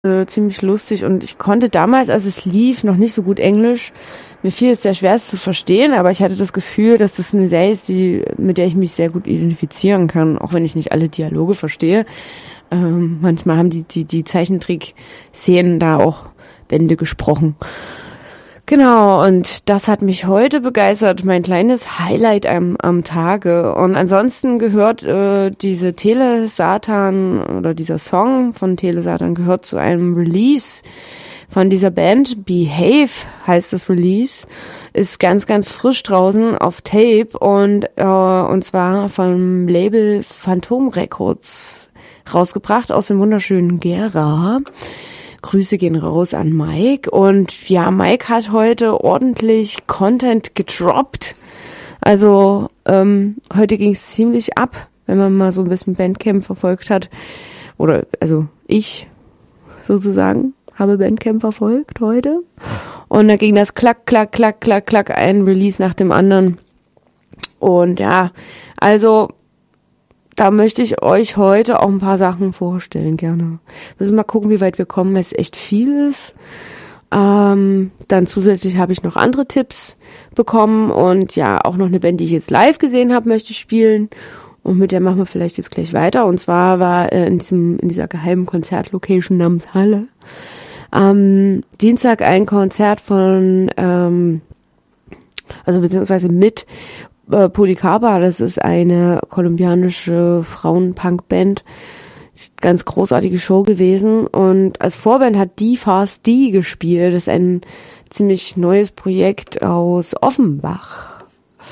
ziemlich lustig und ich konnte damals, als es lief, noch nicht so gut Englisch. Mir fiel es sehr schwer, es zu verstehen, aber ich hatte das Gefühl, dass das eine Serie ist, mit der ich mich sehr gut identifizieren kann, auch wenn ich nicht alle Dialoge verstehe. Manchmal haben die Zeichentrick-Szenen da auch Bände gesprochen. Genau, und das hat mich heute begeistert, mein kleines Highlight am Tage. Und ansonsten gehört diese Telesatan oder dieser Song von Telesatan gehört zu einem Release von dieser Band. Behave heißt das Release. Ist ganz, ganz frisch draußen auf Tape und zwar vom Label Phantom Records rausgebracht aus dem wunderschönen Gera. Grüße gehen raus an Mike. Und ja, Mike hat heute ordentlich Content gedroppt. Also heute ging es ziemlich ab, wenn man mal so ein bisschen Bandcamp verfolgt hat. Oder also ich sozusagen habe Bandcamp verfolgt heute. Und da ging das klack, klack, klack, klack, klack, ein Release nach dem anderen. Und ja, also da möchte ich euch heute auch ein paar Sachen vorstellen, gerne. Müssen mal gucken, wie weit wir kommen, weil es echt viel ist. Dann zusätzlich habe ich noch andere Tipps bekommen und ja, auch noch eine Band, die ich jetzt live gesehen habe, möchte ich spielen. Und mit der machen wir vielleicht jetzt gleich weiter. Und zwar war in dieser geheimen Konzertlocation namens Halle am Dienstag ein Konzert von, beziehungsweise mit Policarpa, das ist eine kolumbianische Frauen-Punk-Band. Ganz großartige Show gewesen. Und als Vorband hat Die Fast Die gespielt. Das ist ein ziemlich neues Projekt aus Offenbach.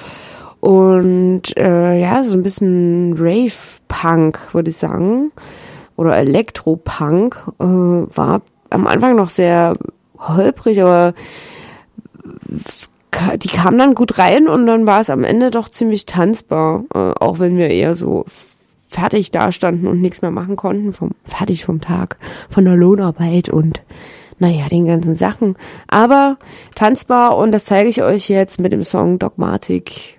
Und so ein bisschen Rave-Punk, würde ich sagen. Oder Elektro-Punk. War am Anfang noch sehr holprig, aber die kamen dann gut rein und dann war es am Ende doch ziemlich tanzbar, auch wenn wir eher so fertig dastanden und nichts mehr machen konnten, fertig vom Tag, von der Lohnarbeit und den ganzen Sachen. Aber tanzbar und das zeige ich euch jetzt mit dem Song Dogmatic